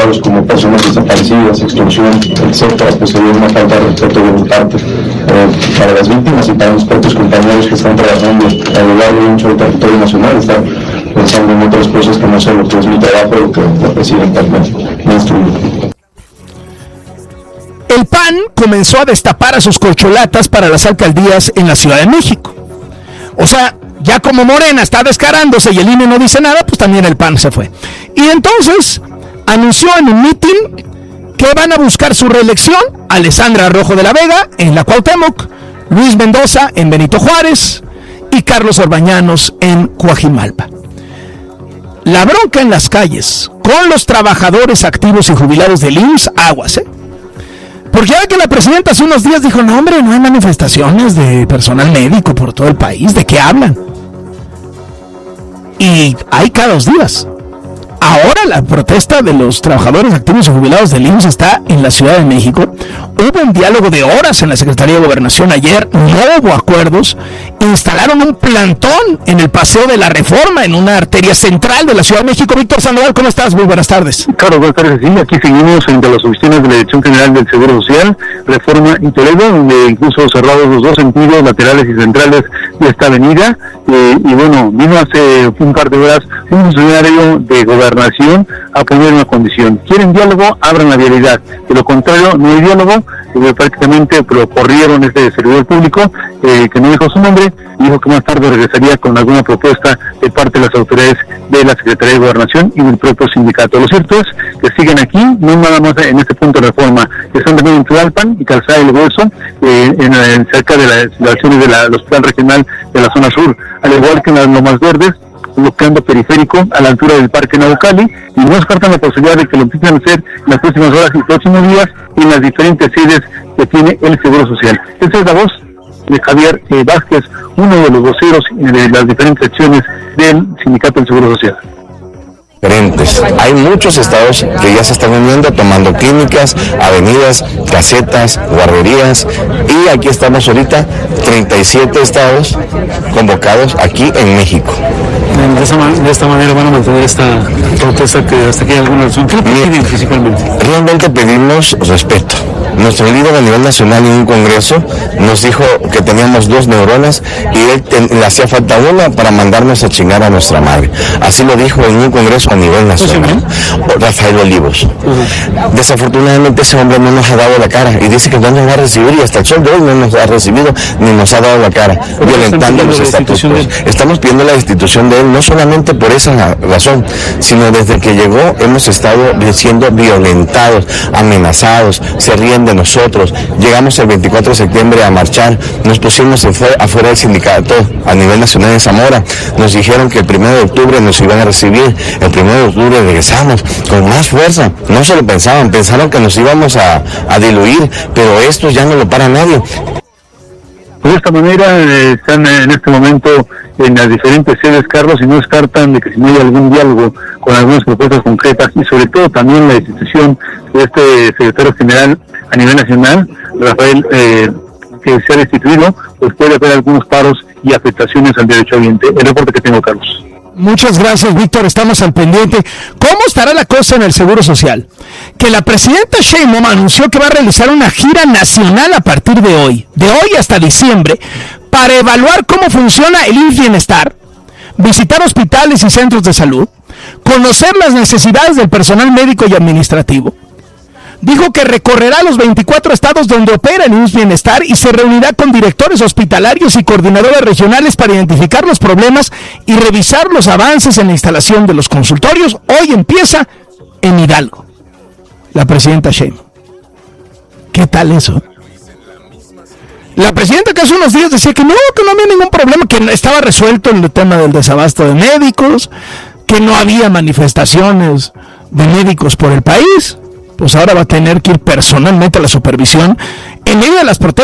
catalogados como personas desaparecidas, extorsión, etcétera, pues sería una falta de respeto de mi parte para las víctimas y para los propios compañeros que están trabajando a lo largo y ancho del territorio nacional, estar pensando en otras cosas que no sé lo que es mi trabajo o lo que la presidenta me instruyó. El PAN comenzó a destapar a sus corcholatas para las alcaldías en la Ciudad de México. O sea, ya como Morena está descarándose y el INE no dice nada, pues también el PAN se fue. Y entonces anunció en un mitin que van a buscar su reelección Alessandra Rojo de la Vega en la Cuauhtémoc, Luis Mendoza en Benito Juárez y Carlos Orbañanos en Coajimalpa. La bronca en las calles con los trabajadores activos y jubilados del IMSS, aguas, porque ya que la presidenta hace unos días dijo, no hombre, no hay manifestaciones de personal médico por todo el país, ¿de qué hablan? Y hay cada 2 días. Ahora la protesta de los trabajadores activos y jubilados del IMSS está en la Ciudad de México. Hubo un diálogo de horas en la Secretaría de Gobernación ayer, no hubo acuerdos. Instalaron un plantón en el Paseo de la Reforma, en una arteria central de la Ciudad de México. Víctor Sandoval, ¿cómo estás? Muy buenas tardes. Claro, buenas tardes. Sí, aquí seguimos entre las oficinas de la Dirección General del Seguro Social, Reforma y Toledo, donde incluso cerrados los 2 sentidos laterales y centrales de esta avenida. Y bueno, vino hace un par de horas un funcionario de Gobernación a poner una condición. ¿Quieren diálogo? Abran la vialidad. De lo contrario, no hay diálogo. Prácticamente lo corrieron este servidor público, que no dijo su nombre, y dijo que más tarde regresaría con alguna propuesta de parte de las autoridades de la Secretaría de Gobernación y del propio sindicato. Lo cierto es que siguen aquí, no nada más en este punto de Reforma, que están también en Tlalpan y Calzada del Hueso, cerca de las instalaciones del Hospital Regional de la zona sur, al igual que en las Lomas Verdes, bloqueando periférico a la altura del Parque Naucali, y no descartan la posibilidad de que lo empiecen a hacer en las próximas horas y próximos días en las diferentes sedes que tiene el Seguro Social. Esa es la voz de Javier Vázquez, uno de los voceros de las diferentes secciones del Sindicato del Seguro Social. Hay muchos estados que ya se están uniendo, tomando clínicas, avenidas, casetas, guarderías, y aquí estamos ahorita, 37 estados convocados aquí en México. De esta manera van a mantener esta protesta que hasta aquí hay alguna razón. ¿Qué piden principalmente? Realmente pedimos respeto. Nuestro líder a nivel nacional en un congreso nos dijo que teníamos 2 neuronas y él le hacía falta una para mandarnos a chingar a nuestra madre. Así lo dijo en un congreso a nivel nacional. Rafael Olivos. Desafortunadamente ese hombre no nos ha dado la cara y dice que no nos va a recibir, y hasta el sol de hoy no nos ha recibido ni nos ha dado la cara, violentando los estatutos. Estamos pidiendo la destitución de él, no solamente por esa razón, sino desde que llegó hemos estado siendo violentados, amenazados, se ríen de nosotros. Llegamos el 24 de septiembre a marchar, nos pusimos afuera del sindicato a nivel nacional en Zamora, nos dijeron que el 1 de octubre nos iban a recibir, el 1 de octubre regresamos con más fuerza, no se lo pensaban que nos íbamos a diluir, pero esto ya no lo para nadie. De esta manera están en este momento en las diferentes sedes, Carlos, y no descartan de que si no hay algún diálogo con algunas propuestas concretas, y sobre todo también la destitución de este secretario general a nivel nacional, Rafael, que se ha destituido, pues puede haber algunos paros y afectaciones al derecho ambiente. El reporte que tengo, Carlos. Muchas gracias, Víctor, estamos al pendiente. ¿Cómo estará la cosa en el Seguro Social? Que la presidenta Sheinbaum anunció que va a realizar una gira nacional a partir de hoy hasta diciembre, para evaluar cómo funciona el IMSS Bienestar, visitar hospitales y centros de salud, conocer las necesidades del personal médico y administrativo. Dijo que recorrerá los 24 estados donde opera el IMSS Bienestar y se reunirá con directores hospitalarios y coordinadores regionales para identificar los problemas y revisar los avances en la instalación de los consultorios. Hoy empieza en Hidalgo la presidenta Sheinbaum. ¿Qué tal eso? La presidenta que hace unos días decía que no había ningún problema, que estaba resuelto el tema del desabasto de médicos, que no había manifestaciones de médicos por el país. Pues ahora va a tener que ir personalmente a la supervisión en medio de las protestas.